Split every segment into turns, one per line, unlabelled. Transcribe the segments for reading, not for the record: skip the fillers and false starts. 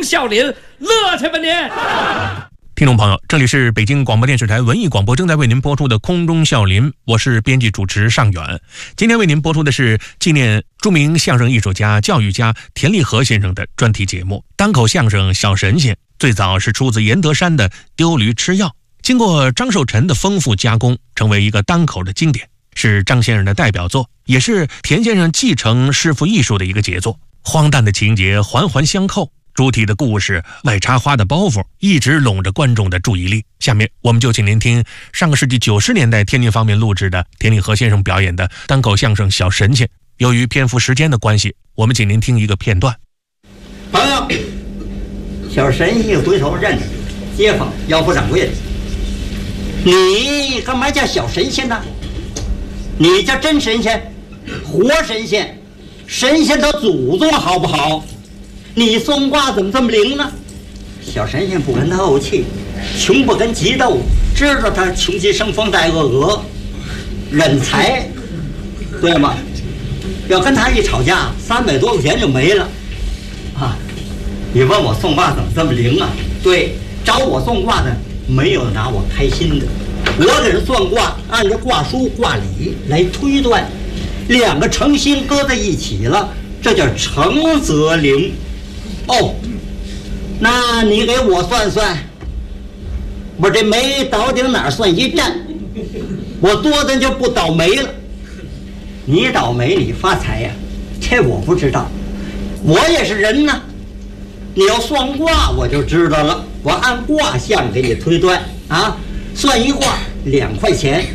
孝林，乐去吧您！
听众朋友，这里是北京广播电视台文艺广播正在为您播出的空中孝林，我是编辑主持尚远。今天为您播出的是纪念著名相声艺术家、教育家田立和先生的专题节目。单口相声《小神仙》最早是出自阎德山的《丢驴吃药》，经过张寿臣的丰富加工，成为一个单口的经典，是张先生的代表作，也是田先生继承师傅艺术的一个杰作。荒诞的情节环环相扣，主体的故事外插花的包袱一直拢着观众的注意力。下面我们就请您听上个世纪90年代天津方面录制的田立和先生表演的单口相声《小神仙》。由于篇幅时间的关系，我们请您听一个片段。
朋友，小神仙一回头认识街坊腰腹掌柜的，你干嘛叫小神仙呢？你叫真神仙，活神仙，神仙的祖宗好不好？你算卦怎么这么灵呢？小神仙不跟他怄气，穷不跟急斗，知道他穷极生风带恶忍财，对吗？要跟他一吵架，300多块钱就没了啊！你问我算卦怎么这么灵啊？对，找我算卦的没有拿我开心的，我给人算卦按照卦书卦理来推断，两个诚心搁在一起了，这叫诚则灵。哦，那你给我算算，我这煤到底哪儿算一站？我多的就不倒霉了。你倒霉你发财呀，这我不知道，我也是人呢。你要算卦我就知道了，我按卦象给你推断啊，算一卦2块钱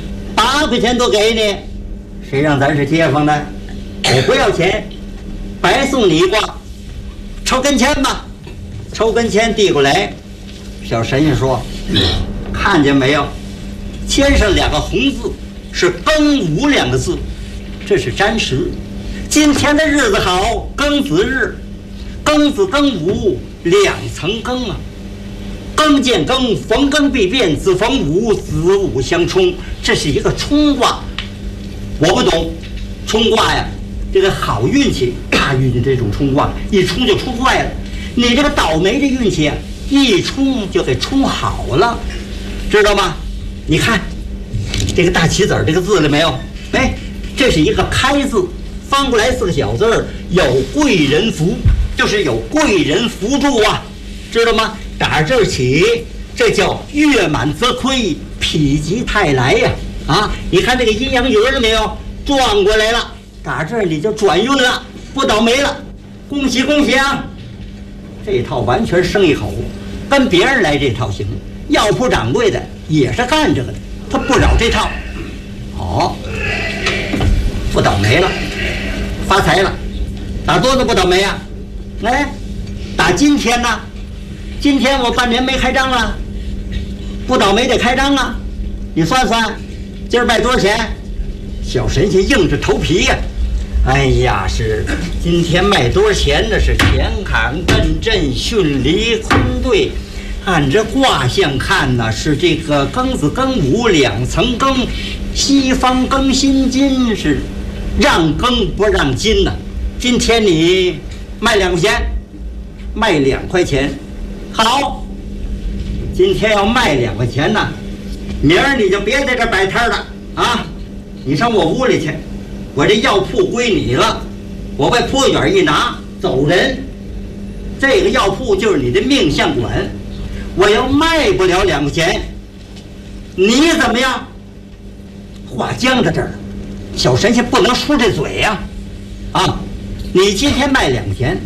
，8块钱都给你，谁让咱是街坊呢？我不要钱，白送你一卦。抽根签吧，抽根签递过来。小神仙说：“看见没有？签上2个红字，是庚午2个字，这是占时。今天的日子好，庚子日，庚子庚午2层庚啊，庚见庚，逢庚必变，子逢午，子午相冲，这是一个冲卦。我不懂冲卦呀。”这个好运气大运气这种冲卦一冲就冲坏了，你这个倒霉的运气一冲就给冲好了，知道吗？你看这个大棋子这个字了没有？哎，这是一个开字，翻过来4个小字，有贵人福，就是有贵人扶助啊，知道吗？打这儿起，这叫月满则亏，否极泰来呀！啊，你看这个阴阳鱼了没有？转过来了。打这儿你就转运了，不倒霉了，恭喜恭喜啊！这套完全生意好，跟别人来这套行。药铺掌柜的也是干这个的，他不扰这套。好，不倒霉了，发财了。打多少不倒霉啊？哎，打今天呢？今天我半年没开张了，不倒霉得开张啊！你算算，今儿卖多少钱？小神仙硬着头皮呀！哎呀，是今天卖多少钱呢？是前坎艮震巽离坤兑，按这卦象看呢，是这个庚子庚午2层庚，西方庚辛金，是让庚不让金呢。今天你卖2块钱，卖2块钱，好，今天要卖2块钱呢，明儿你就别在这摆摊了啊！你上我屋里去，我这药铺归你了，我把铺卷一拿走人，这个药铺就是你的命相馆，我要卖不了2块钱，你怎么样？话僵在这儿，小神仙不能输这嘴呀！啊，你今天卖2块钱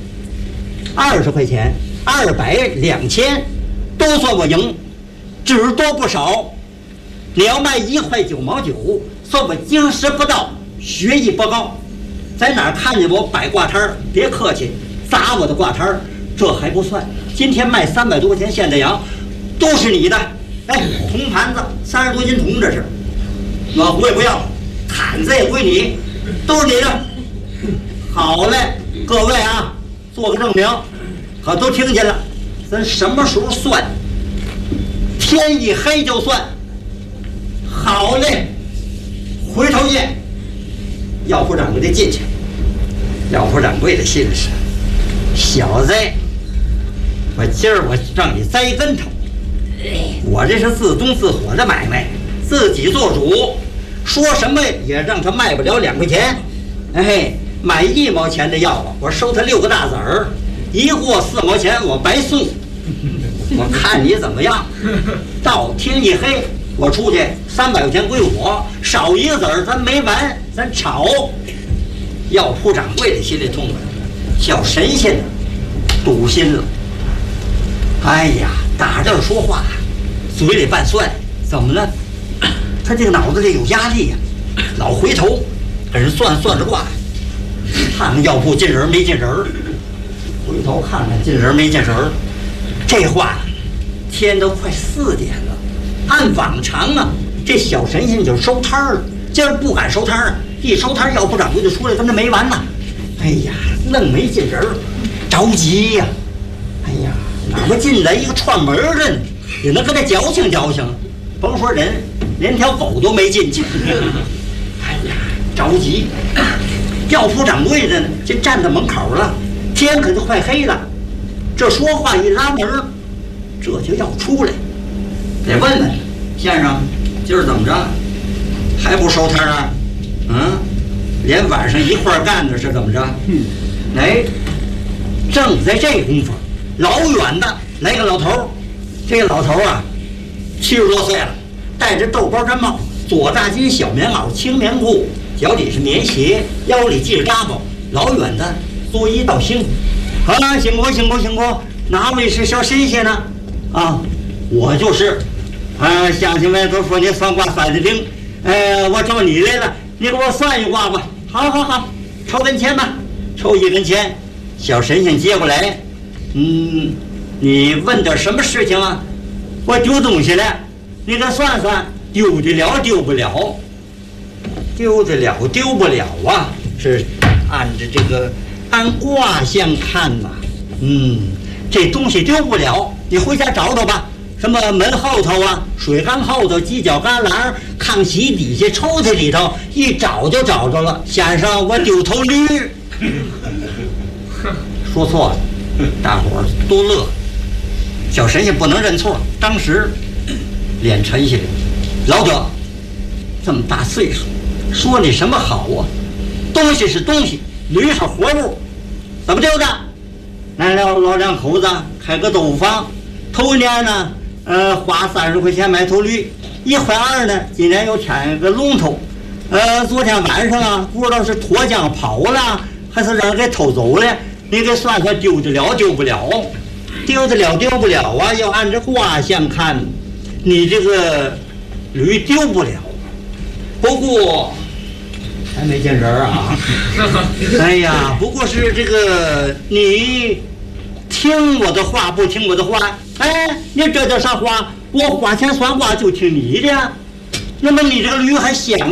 ，20块钱，200、2000，都算我赢，只多不少。你要卖1块9毛9，算我经师不到，学艺不高，在哪儿看见我摆挂摊儿，别客气，砸我的挂摊儿，这还不算。今天卖300多块钱现代羊，都是你的。哎，铜盘子30多斤铜，这是，老胡也不要，毯子也归你，都是你的。好嘞，各位啊，做个证明，可都听见了。咱什么时候算？天一黑就算。好嘞，回头见。药铺掌柜的进去，药铺掌柜的心是，小子， 我今儿我让你栽跟头。我这是自动自火的买卖，自己做主，说什么也让他卖不了2块钱。哎，买1毛钱的药我收他6个大子儿，一货4毛钱我白送。我看你怎么样。到天一黑我出去，300块钱归我，少1个子儿咱没完，咱吵。药铺掌柜的心里痛快，小神仙呢堵心了。哎呀，打这儿说话嘴里拌蒜，怎么了？他这个脑子里有压力呀，老回头给人算着卦，看看药铺进人没进人，回头看看进人没进人。这话天都快4点了，按往常啊，这小神仙就收摊了，今儿不敢收摊儿，一收摊药铺掌柜就出来跟他没完了。哎呀，愣没进人，着急呀！哎呀，哪怕进来一个串门的，也能跟他矫情矫情。甭说人，连条狗都没进去。哎呀，着急！药铺掌柜的呢，就站在门口了，天可就快黑了。这说话一拉门，这就要出来，得问问先生，今儿怎么着，还不收摊啊？连晚上一块儿干的是怎么着？哎，正在这功夫，老远的来个老头儿，这个老头儿啊，70多岁了，戴着豆包毡帽，左大襟小棉袄青棉裤，脚底是棉鞋，腰里系着扎包，老远的作揖道辛苦。啊，辛苦辛苦辛苦！哪位是小神仙呢？啊，我就是。乡亲们都说你算卦算得灵，我找你来了，你给我算一卦吧。好，抽根钱吧，抽1根钱。小神仙接过来，你问点什么事情啊？我丢东西了，你给算算，丢得了丢不了？丢得了丢不了啊？是按着这个。按卦象看呐，这东西丢不了，你回家找找吧。什么门后头啊，水缸后头，犄角旮旯，炕席底下，抽屉里头，一找就找着了。先生，我丢头驴。说错了，大伙儿都乐。小神仙不能认错，当时脸沉下来。老者，这么大岁数，说你什么好啊？东西是东西。驴是活物，怎么丢的？俺老2口子开个豆腐坊，头一年呢，花30块钱买头驴，1块2呢，今年又添个龙头，昨天晚上啊，不知道是脱缰跑了，还是让人给偷走了，你给算算丢得了丢不了？丢得了丢不了啊？要按照卦象看，你这个驴丢不了，不过。还没见人啊！哎呀，不过是这个你听我的话不听我的话？哎，你这叫啥话？我花钱算卦就听你的，那么你这个驴还香